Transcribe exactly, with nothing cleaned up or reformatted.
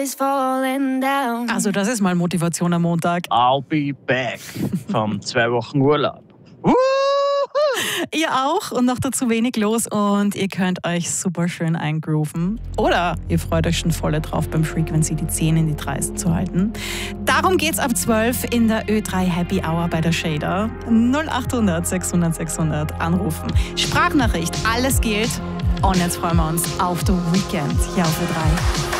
is falling down. Also das ist mal Motivation am Montag. I'll be back vom zwei Wochen Urlaub. Woohoo! Ihr auch und noch dazu wenig los und ihr könnt euch super schön eingrooven. Oder ihr freut euch schon voll drauf beim Frequency die zehn in die dreißig zu halten. Darum geht's ab zwölf in der Ö drei Happy Hour bei der Shader. null acht hundert sechshundert sechshundert anrufen. Sprachnachricht, alles gilt. Und jetzt freuen wir uns auf The Weekend hier auf Ö drei.